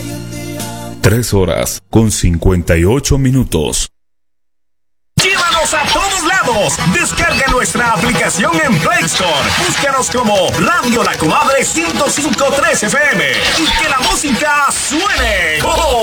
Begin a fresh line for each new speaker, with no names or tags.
3 horas con 58 minutos.
¡Llévanos a todos lados! Descarga nuestra aplicación en Play Store. Búscanos como Radio La Comadre 105.3 FM y que la música suene. ¡Oh!